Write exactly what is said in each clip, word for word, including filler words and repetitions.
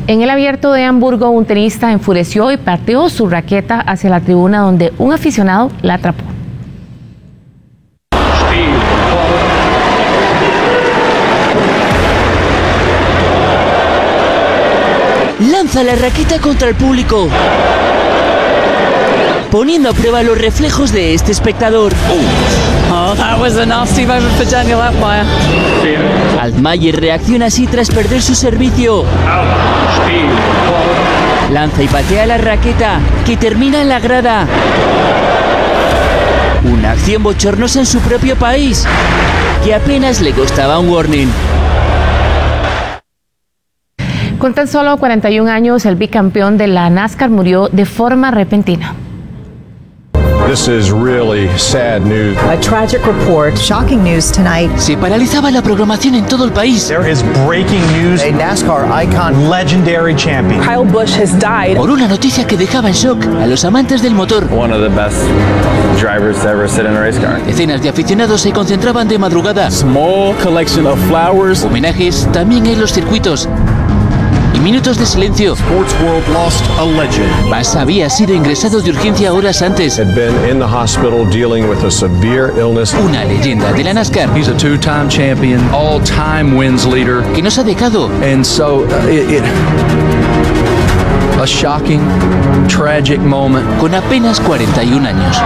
En el Abierto de Hamburgo, un tenista enfureció y pateó su raqueta hacia la tribuna donde un aficionado la atrapó. Lanza la raqueta contra el público, poniendo a prueba los reflejos de este espectador. Oh, that was a nasty moment for Daniel Altmaier. Altmaier reacciona así tras perder su servicio. Lanza y patea la raqueta, que termina en la grada. Una acción bochornosa en su propio país, que apenas le costaba un warning. Con tan solo cuarenta y un años, el bicampeón de la NASCAR murió de forma repentina. This is really sad news. A tragic report. Shocking news tonight. Se paralizaba la programación en todo el país. There is breaking news. A NASCAR icon, legendary champion. Kyle Busch has died. Por una noticia que dejaba en shock a los amantes del motor. One of the best drivers to ever sit in a race car. Decenas de aficionados se concentraban de madrugada. Small collection of flowers. Homenajes también en los circuitos. Y minutos de silencio. Sports world lost a legend. Bass había sido ingresado de urgencia horas antes. Had been in the hospital dealing with a severe illness. Una leyenda de la NASCAR. He's a two-time champion, all-time wins leader. Que nos ha dejado. And so uh, it, it a shocking, tragic moment. Con apenas cuarenta y un años.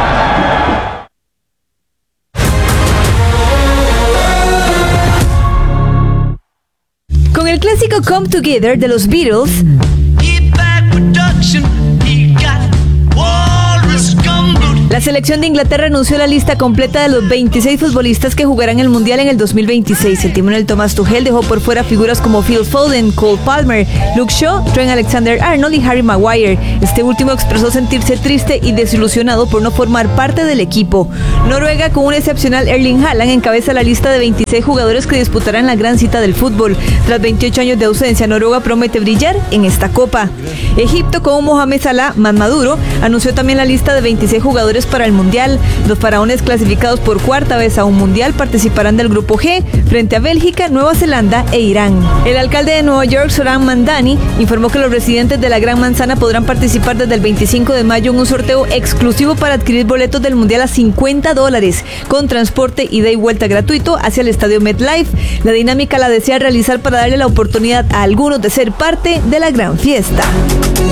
Con el clásico Come Together de los Beatles, la selección de Inglaterra anunció la lista completa de los veintiséis futbolistas que jugarán el Mundial en el dos mil veintiséis. El timonel Thomas Tuchel dejó por fuera figuras como Phil Foden, Cole Palmer, Luke Shaw, Trent Alexander-Arnold y Harry Maguire. Este último expresó sentirse triste y desilusionado por no formar parte del equipo. Noruega, con un excepcional Erling Haaland, encabeza la lista de veintiséis jugadores que disputarán la gran cita del fútbol. Tras veintiocho años de ausencia, Noruega promete brillar en esta copa. Egipto, con un Mohamed Salah más maduro, anunció también la lista de veintiséis jugadores para el Mundial. Los faraones, clasificados por cuarta vez a un Mundial, participarán del Grupo G frente a Bélgica, Nueva Zelanda e Irán. El alcalde de Nueva York, Zohran Mamdani, informó que los residentes de la Gran Manzana podrán participar desde el veinticinco de mayo en un sorteo exclusivo para adquirir boletos del Mundial a cincuenta dólares, con transporte ida y vuelta gratuito hacia el estadio MetLife. La dinámica la desea realizar para darle la oportunidad a algunos de ser parte de la gran fiesta.